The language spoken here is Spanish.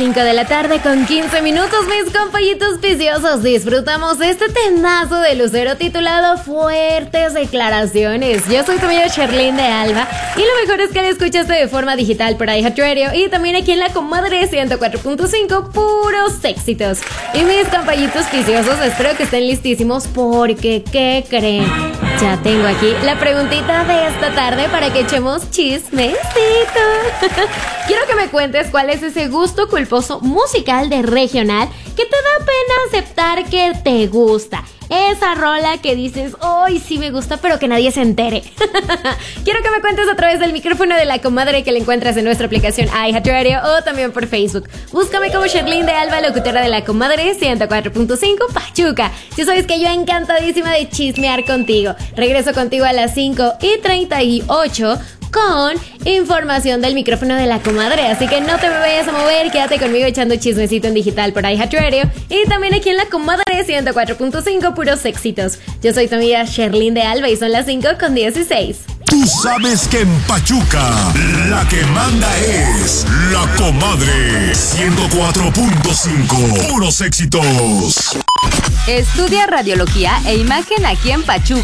5 de la tarde con 15 minutos, mis compañitos viciosos. Disfrutamos de este temazo de Lucero titulado Fuertes Declaraciones. Yo soy tu amiga Sherlyn de Alba y lo mejor es que lo escuchaste de forma digital por iHeartRadio y también aquí en la Comadre 104.5, puros éxitos. Y mis compañitos viciosos, espero que estén listísimos porque, ¿qué creen? Ya tengo aquí la preguntita de esta tarde para que echemos chismecito. Quiero que me cuentes cuál es ese gusto culposo musical de regional que te da pena aceptar que te gusta. Esa rola que dices, ¡ay, sí me gusta, pero que nadie se entere! Quiero que me cuentes a través del micrófono de la Comadre que la encuentras en nuestra aplicación iHeartRadio o también por Facebook. Búscame como Sherlyn de Alba, locutora de la Comadre 104.5 Pachuca. Ya sabes que yo encantadísima de chismear contigo. Regreso contigo a las 5:38 con información del micrófono de la Comadre, así que no te me vayas a mover, quédate conmigo echando chismecito en digital por iHeartRadio y también aquí en la Comadre 104.5, puros éxitos. Yo soy tu amiga Sherlyn de Alba y son las 5:16. Tú sabes que en Pachuca la que manda es la Comadre 104.5, puros éxitos. Estudia radiología e imagen aquí en Pachuca.